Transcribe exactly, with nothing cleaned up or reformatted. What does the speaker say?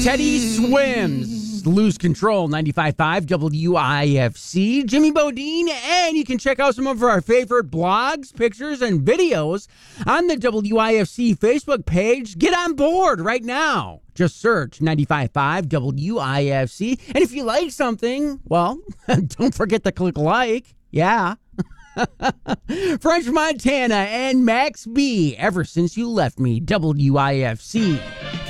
Teddy Swims, Lose Control, ninety-five point five W I F C. Jimmy Bodine, and you can check out some of our favorite blogs, pictures, and videos on the W I F C Facebook page. Get on board right now. Just search ninety-five point five W I F C. And if you like something, well, don't forget to click like. Yeah. French Montana and Max B, Ever Since You Left Me, W I F C.